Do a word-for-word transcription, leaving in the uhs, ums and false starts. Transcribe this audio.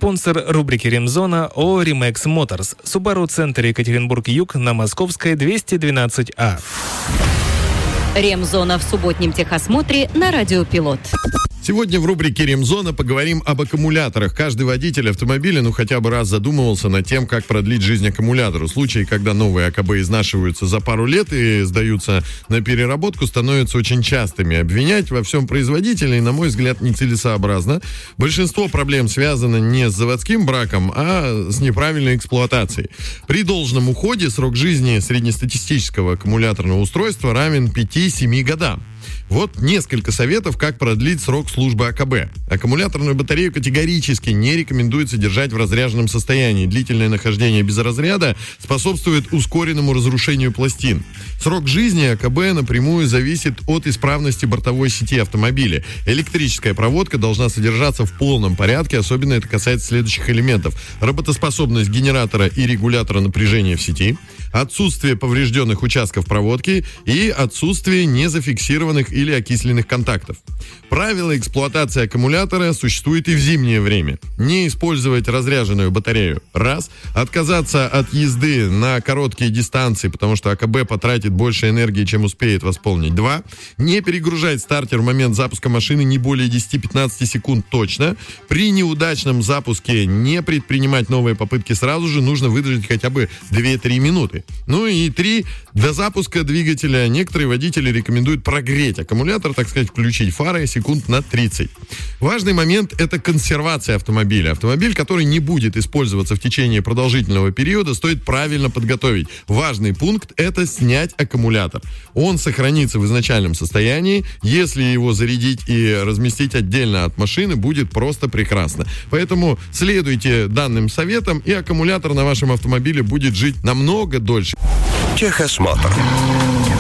Спонсор рубрики «Ремзона» ООО «Римэкс Моторс». Subaru Центр Екатеринбург-Юг на Московской двести двенадцать А. Ремзона в субботнем техосмотре на Радио Пилот. Сегодня в рубрике «Ремзона» поговорим об аккумуляторах. Каждый водитель автомобиля, ну, хотя бы раз задумывался над тем, как продлить жизнь аккумулятору. Случаи, когда новые АКБ изнашиваются за пару лет и сдаются на переработку, становятся очень частыми. Обвинять во всем производителей, на мой взгляд, нецелесообразно. Большинство проблем связано не с заводским браком, а с неправильной эксплуатацией. При должном уходе срок жизни среднестатистического аккумуляторного устройства равен пяти-семи годам. Вот несколько советов, как продлить срок службы АКБ. Аккумуляторную батарею категорически не рекомендуется держать в разряженном состоянии. Длительное нахождение без разряда способствует ускоренному разрушению пластин. Срок жизни АКБ напрямую зависит от исправности бортовой сети автомобиля. Электрическая проводка должна содержаться в полном порядке, особенно это касается следующих элементов. Работоспособность генератора и регулятора напряжения в сети, отсутствие поврежденных участков проводки и отсутствие незафиксированных или окисленных контактов. Правило эксплуатации аккумулятора существует и в зимнее время. Не использовать разряженную батарею. Раз. Отказаться от езды на короткие дистанции, потому что АКБ потратит больше энергии, чем успеет восполнить. Два. Не перегружать стартер в момент запуска машины не более десяти-пятнадцати секунд точно. При неудачном запуске не предпринимать новые попытки сразу же, нужно выдержать хотя бы две-три минуты. Ну и три. До запуска двигателя некоторые водители рекомендуют прогреть аккумулятор, так сказать, включить фары секунд на тридцать. Важный момент – это консервация автомобиля. Автомобиль, который не будет использоваться в течение продолжительного периода, стоит правильно подготовить. Важный пункт – это снять аккумулятор. Он сохранится в изначальном состоянии. Если его зарядить и разместить отдельно от машины, будет просто прекрасно. Поэтому следуйте данным советам, и аккумулятор на вашем автомобиле будет жить намного дольше. Техосмотр.